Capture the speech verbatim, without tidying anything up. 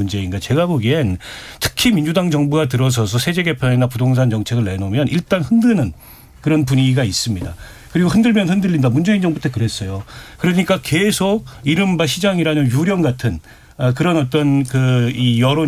문제인가. 제가 보기엔 특히 민주당 정부가 들어서서 세제 개편이나 부동산 정책을 내놓으면 일단 흔드는 그런 분위기가 있습니다. 그리고 흔들면 흔들린다. 문재인 정부 때 그랬어요. 그러니까 계속 이른바 시장이라는 유령 같은 그런 어떤 그 이 여론